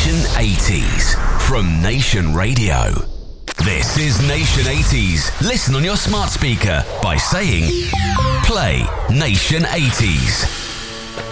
Nation 80s from Nation Radio. This is Nation 80s. Listen on your smart speaker by saying, play Nation 80s.